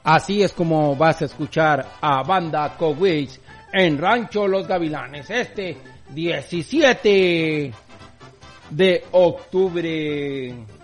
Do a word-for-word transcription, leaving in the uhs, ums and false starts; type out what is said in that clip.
Así es como vas a escuchar a Banda Cowboys en Rancho Los Gavilanes este diecisiete de octubre.